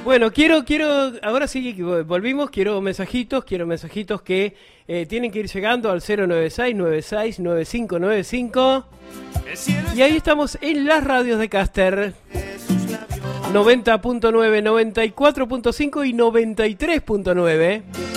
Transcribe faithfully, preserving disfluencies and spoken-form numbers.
Bueno, quiero, quiero, ahora sí que volvimos, quiero mensajitos, quiero mensajitos que eh, tienen que ir llegando al cero nueve seis, nueve seis, nueve cinco nueve cinco. Y ahí estamos en las radios de Caster. noventa punto nueve, noventa y cuatro punto cinco y noventa y tres punto nueve.